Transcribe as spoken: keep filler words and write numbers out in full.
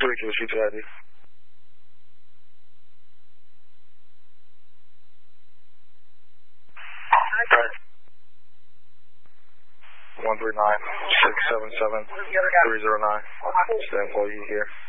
three, give us U T I D. one three nine, six seven seven, three zero nine. It's the employee here.